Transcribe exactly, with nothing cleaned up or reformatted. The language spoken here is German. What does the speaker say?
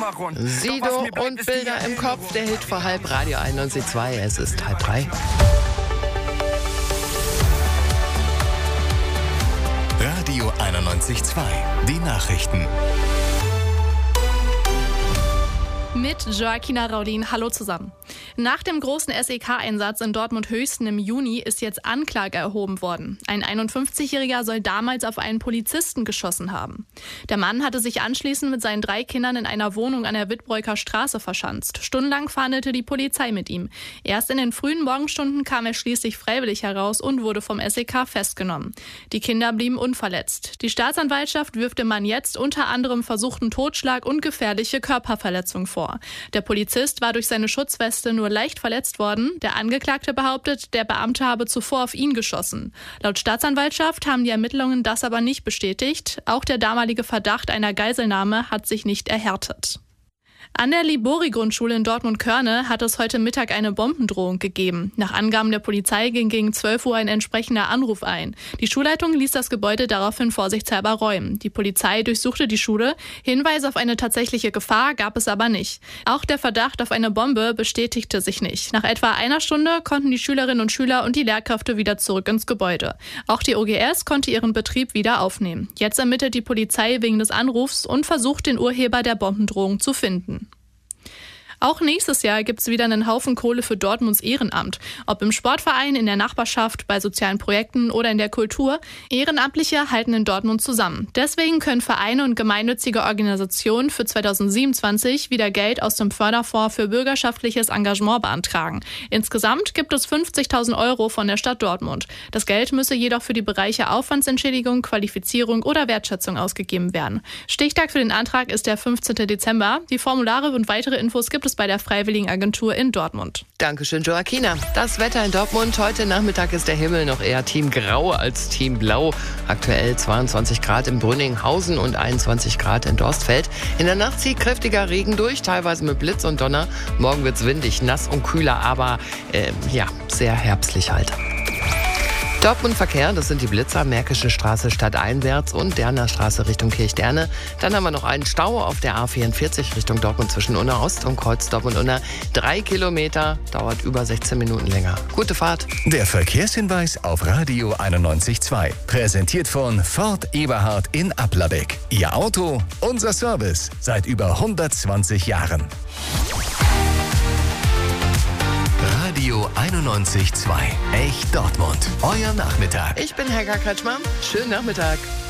Hintergrund. Sido und Bilder im Kopf, der Hit vor halb, Radio einundneunzig Komma zwei, es ist halb drei. Radio einundneunzig Komma zwei, die Nachrichten. Mit Joaquina Raudin. Hallo zusammen. Nach dem großen S E K-Einsatz in Dortmund-Höchsten im Juni ist jetzt Anklage erhoben worden. Ein einundfünfzigjähriger soll damals auf einen Polizisten geschossen haben. Der Mann hatte sich anschließend mit seinen drei Kindern in einer Wohnung an der Wittbreuker Straße verschanzt. Stundenlang verhandelte die Polizei mit ihm. Erst in den frühen Morgenstunden kam er schließlich freiwillig heraus und wurde vom S E K festgenommen. Die Kinder blieben unverletzt. Die Staatsanwaltschaft wirft dem Mann jetzt unter anderem versuchten Totschlag und gefährliche Körperverletzung vor. Der Polizist war durch seine Schutzweste nur leicht verletzt worden. Der Angeklagte behauptet, der Beamte habe zuvor auf ihn geschossen. Laut Staatsanwaltschaft haben die Ermittlungen das aber nicht bestätigt. Auch der damalige Verdacht einer Geiselnahme hat sich nicht erhärtet. An der Libori-Grundschule in Dortmund-Körne hat es heute Mittag eine Bombendrohung gegeben. Nach Angaben der Polizei ging gegen zwölf Uhr ein entsprechender Anruf ein. Die Schulleitung ließ das Gebäude daraufhin vorsichtshalber räumen. Die Polizei durchsuchte die Schule. Hinweise auf eine tatsächliche Gefahr gab es aber nicht. Auch der Verdacht auf eine Bombe bestätigte sich nicht. Nach etwa einer Stunde konnten die Schülerinnen und Schüler und die Lehrkräfte wieder zurück ins Gebäude. Auch die O G S konnte ihren Betrieb wieder aufnehmen. Jetzt ermittelt die Polizei wegen des Anrufs und versucht, den Urheber der Bombendrohung zu finden. Auch nächstes Jahr gibt es wieder einen Haufen Kohle für Dortmunds Ehrenamt. Ob im Sportverein, in der Nachbarschaft, bei sozialen Projekten oder in der Kultur. Ehrenamtliche halten in Dortmund zusammen. Deswegen können Vereine und gemeinnützige Organisationen für zweitausendsiebenundzwanzig wieder Geld aus dem Förderfonds für bürgerschaftliches Engagement beantragen. Insgesamt gibt es fünfzigtausend Euro von der Stadt Dortmund. Das Geld müsse jedoch für die Bereiche Aufwandsentschädigung, Qualifizierung oder Wertschätzung ausgegeben werden. Stichtag für den Antrag ist der fünfzehnten Dezember. Die Formulare und weitere Infos gibt es bei der Freiwilligenagentur in Dortmund. Dankeschön, Joaquina. Das Wetter in Dortmund. Heute Nachmittag ist der Himmel noch eher Team Grau als Team Blau. Aktuell zweiundzwanzig Grad in Brünninghausen und einundzwanzig Grad in Dorstfeld. In der Nacht zieht kräftiger Regen durch, teilweise mit Blitz und Donner. Morgen wird es windig, nass und kühler, aber äh, ja, sehr herbstlich halt. Dortmund-Verkehr, das sind die Blitzer, Märkische Straße stadteinwärts und Derner Straße Richtung Kirchderne. Dann haben wir noch einen Stau auf der A vierundvierzig Richtung Dortmund zwischen Unna Ost und Kreuz Dortmund-Unna. Drei Kilometer, dauert über sechzehn Minuten länger. Gute Fahrt. Der Verkehrshinweis auf Radio einundneunzig Komma zwei. Präsentiert von Ford Eberhard in Applerbeck. Ihr Auto, unser Service. Seit über hundertzwanzig Jahren. Radio einundneunzig Komma zwei. Echt Dortmund. Euer Nachmittag. Ich bin Helga Kretschmann. Schönen Nachmittag.